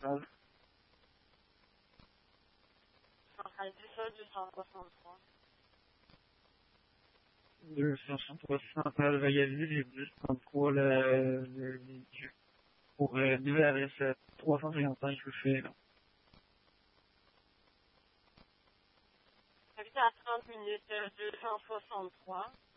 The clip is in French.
message. 117 263. 263 Saint-Alvayaville et 1033 le pour nouvelle adresse 355 je fais là. J'habite à 30 minutes 263.